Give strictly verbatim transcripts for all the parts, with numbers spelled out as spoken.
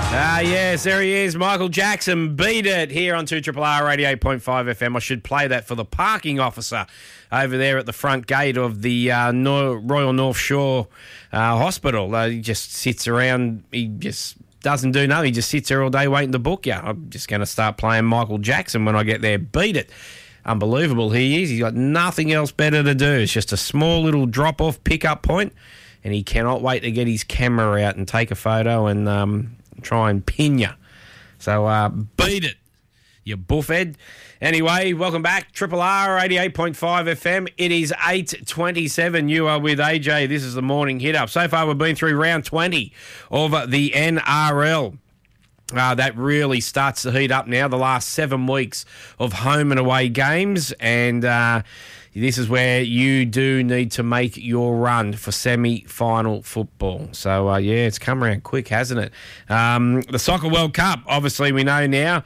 Ah, yes, there he is. Michael Jackson, Beat It, here on two R R R eighty-eight point five F M. I should play that for the parking officer over there at the front gate of the uh, Nor- Royal North Shore uh, Hospital. Uh, he just sits around, he just doesn't do nothing. He just sits there all day waiting to book you. I'm just going to start playing Michael Jackson when I get there. Beat It. Unbelievable he is. He's got nothing else better to do. It's just a small little drop-off pickup point, and he cannot wait to get his camera out and take a photo and um, try and pin you. So uh, beat it, you buffhead. Anyway, welcome back. Triple R eighty-eight point five F M. It is eight twenty-seven. You are with A J. This is the morning hit up. So far, we've been through round twenty of the N R L. Uh, that really starts to heat up now, the last seven weeks of home and away games. And uh, this is where you do need to make your run for semi-final football. So, uh, yeah, it's come around quick, hasn't it? Um, the Soccer World Cup, obviously we know now.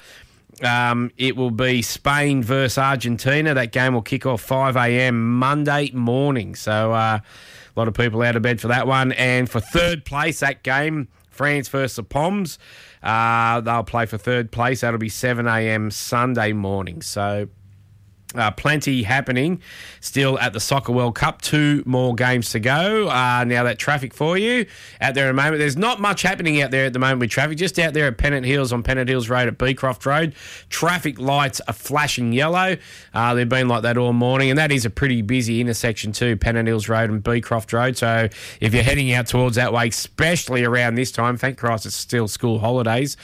Um, it will be Spain versus Argentina. That game will kick off five a.m. Monday morning. So uh, a lot of people out of bed for that one. And for third place, that game, France versus the Poms. Uh, they'll play for third place. That'll be seven a.m. Sunday morning. So uh, plenty happening still at the Soccer World Cup. Two more games to go. Uh, now that traffic for you out there at the moment. There's not much happening out there at the moment with traffic. Just out there at Pennant Hills on Pennant Hills Road at Beecroft Road. Traffic lights are flashing yellow. Uh, they've been like that all morning. And that is a pretty busy intersection too, Pennant Hills Road and Beecroft Road. So if you're heading out towards that way, especially around this time, thank Christ it's still school holidays,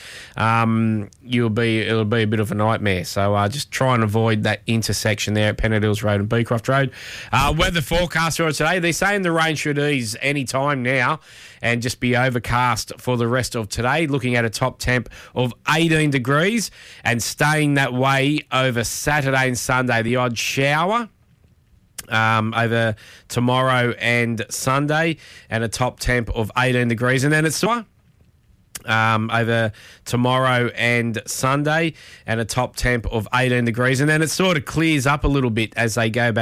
um, you'll be it'll be a bit of a nightmare. So uh, just try and avoid that intersection there at Pennant Hills Road and Beecroft Road. Uh, weather forecast for today, they're saying the rain should ease any time now and just be overcast for the rest of today, looking at a top temp of eighteen degrees and staying that way over Saturday and Sunday. The odd shower Um, over tomorrow and Sunday, and a top temp of eighteen degrees. And then it's um, over tomorrow and Sunday, and a top temp of eighteen degrees. And then it sort of clears up a little bit as they go back